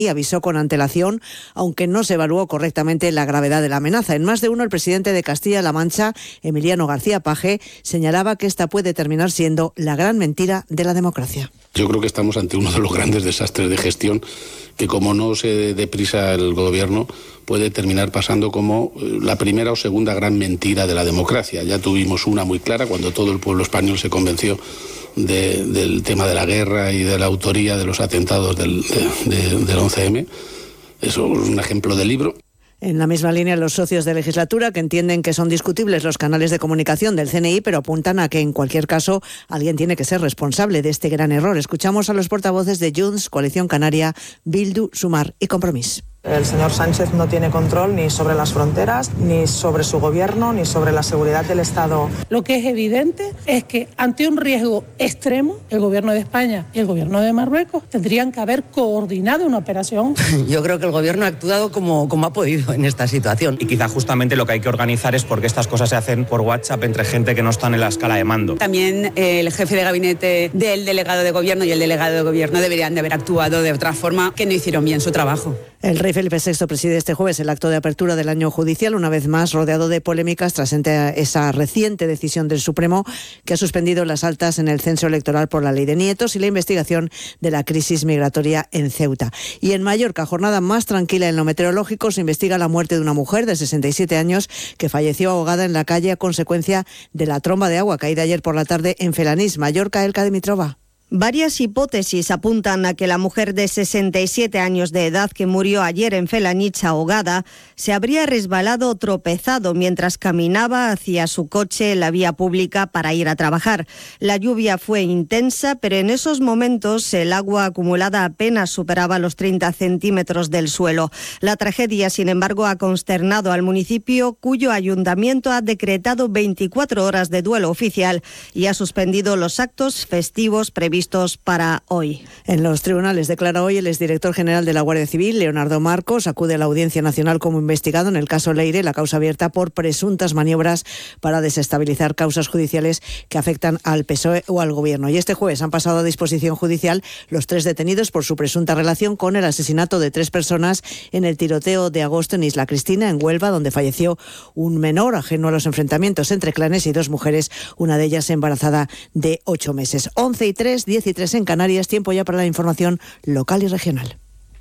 y avisó con antelación, aunque no se evaluó correctamente la gravedad de la amenaza. En más de uno, el presidente de Castilla-La Mancha, Emiliano García Paje, señalaba que esta puede terminar siendo la gran mentira de la democracia. Yo creo que estamos ante uno de los grandes desastres de gestión que, como no se dé prisa el gobierno, puede terminar pasando como la primera o segunda gran mentira de la democracia. Ya tuvimos una muy clara cuando todo el pueblo español se convenció del tema de la guerra y de la autoría de los atentados del 11M. Eso es un ejemplo de libro. En la misma línea, los socios de legislatura, que entienden que son discutibles los canales de comunicación del CNI, pero apuntan a que, en cualquier caso, alguien tiene que ser responsable de este gran error. Escuchamos a los portavoces de Junts, Coalición Canaria, Bildu, Sumar y Compromís. El señor Sánchez no tiene control ni sobre las fronteras, ni sobre su gobierno, ni sobre la seguridad del Estado. Lo que es evidente es que ante un riesgo extremo, el gobierno de España y el gobierno de Marruecos tendrían que haber coordinado una operación. Yo creo que el gobierno ha actuado como ha podido en esta situación. Y quizá justamente lo que hay que organizar es porque estas cosas se hacen por WhatsApp entre gente que no están en la escala de mando. También el jefe de gabinete del delegado de gobierno y el delegado de gobierno deberían de haber actuado de otra forma, que no hicieron bien su trabajo. El rey Felipe VI preside este jueves el acto de apertura del año judicial, una vez más rodeado de polémicas tras esa reciente decisión del Supremo que ha suspendido las altas en el censo electoral por la ley de nietos y la investigación de la crisis migratoria en Ceuta. Y en Mallorca, jornada más tranquila en lo meteorológico, se investiga la muerte de una mujer de 67 años que falleció ahogada en la calle a consecuencia de la tromba de agua caída ayer por la tarde en Felanís, Mallorca. Elka Dimitrova. Varias hipótesis apuntan a que la mujer de 67 años de edad que murió ayer en Felanich ahogada se habría resbalado o tropezado mientras caminaba hacia su coche en la vía pública para ir a trabajar. La lluvia fue intensa, pero en esos momentos el agua acumulada apenas superaba los 30 centímetros del suelo. La tragedia, sin embargo, ha consternado al municipio, cuyo ayuntamiento ha decretado 24 horas de duelo oficial y ha suspendido los actos festivos previstos para hoy. En los tribunales declara hoy el exdirector general de la Guardia Civil, Leonardo Marcos, acude a la Audiencia Nacional como investigado en el caso Leire, la causa abierta por presuntas maniobras para desestabilizar causas judiciales que afectan al PSOE o al Gobierno. Y este jueves han pasado a disposición judicial los 3 detenidos por su presunta relación con el asesinato de 3 personas en el tiroteo de agosto en Isla Cristina, en Huelva, donde falleció un menor ajeno a los enfrentamientos entre clanes y 2 mujeres, una de ellas embarazada de 8 meses. 11:03, 10:03 en Canarias, tiempo ya para la información local y regional.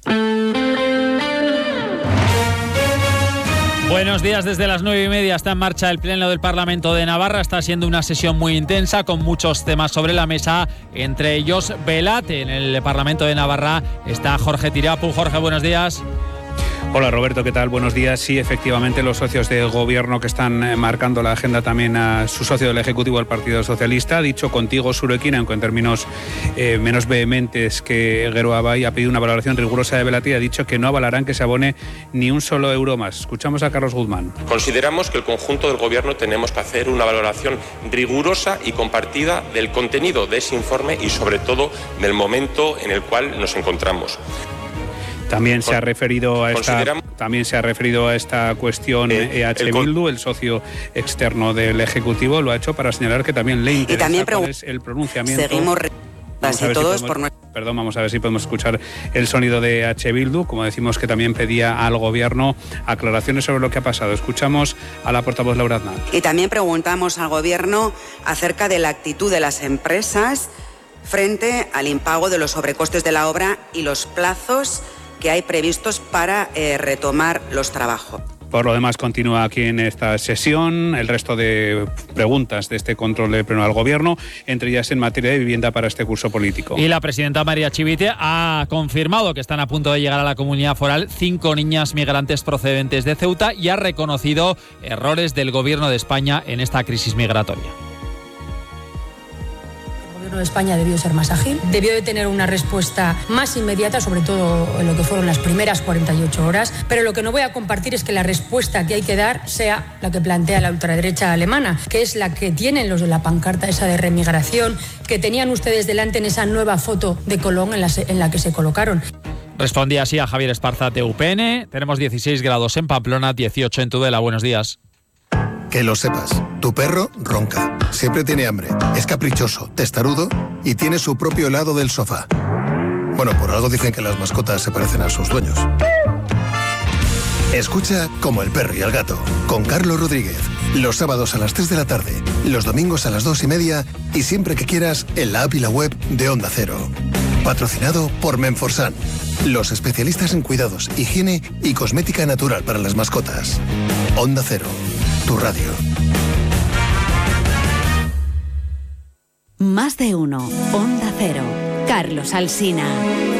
Buenos días, desde las 9:30 está en marcha el Pleno del Parlamento de Navarra. Está siendo una sesión muy intensa con muchos temas sobre la mesa, entre ellos Velate. En el Parlamento de Navarra está Jorge Tirapu. Jorge, buenos días. Hola Roberto, ¿qué tal? Buenos días. Sí, efectivamente, los socios de gobierno que están marcando la agenda también a su socio del Ejecutivo, el Partido Socialista, ha dicho contigo, Surekin, aunque en términos menos vehementes que Geroabay, ha pedido una valoración rigurosa de Velate y ha dicho que no avalarán que se abone ni un solo euro más. Escuchamos a Carlos Guzmán. Consideramos que el conjunto del gobierno tenemos que hacer una valoración rigurosa y compartida del contenido de ese informe y sobre todo del momento en el cual nos encontramos. También se ha referido a esta cuestión EH Bildu, el socio externo del Ejecutivo, lo ha hecho para señalar que también le interesa cuál es el pronunciamiento. Vamos a ver si podemos escuchar el sonido de EH Bildu, como decimos que también pedía al Gobierno aclaraciones sobre lo que ha pasado. Escuchamos a la portavoz Laura Aznar. Y también preguntamos al Gobierno acerca de la actitud de las empresas frente al impago de los sobrecostes de la obra y los plazos que hay previstos para retomar los trabajos. Por lo demás, continúa aquí en esta sesión el resto de preguntas de este control del Pleno al Gobierno, entre ellas en materia de vivienda para este curso político. Y la presidenta María Chivite ha confirmado que están a punto de llegar a la comunidad foral 5 niñas migrantes procedentes de Ceuta y ha reconocido errores del Gobierno de España en esta crisis migratoria. El Gobierno de España debió ser más ágil, debió de tener una respuesta más inmediata, sobre todo en lo que fueron las primeras 48 horas, pero lo que no voy a compartir es que la respuesta que hay que dar sea la que plantea la ultraderecha alemana, que es la que tienen los de la pancarta esa de remigración, que tenían ustedes delante en esa nueva foto de Colón en la que se colocaron. Respondía así a Javier Esparza de UPN. Tenemos 16 grados en Pamplona, 18 en Tudela. Buenos días. Que lo sepas, tu perro ronca, siempre tiene hambre, es caprichoso, testarudo y tiene su propio helado del sofá. Bueno, por algo dicen que las mascotas se parecen a sus dueños. Escucha Como el perro y el gato, con Carlos Rodríguez. Los sábados a las 3 de la tarde, los domingos a las 2:30 y siempre que quieras en la app y la web de Onda Cero. Patrocinado por Menforsan, los especialistas en cuidados, higiene y cosmética natural para las mascotas. Onda Cero, tu radio. Más de uno. Onda Cero. Carlos Alsina.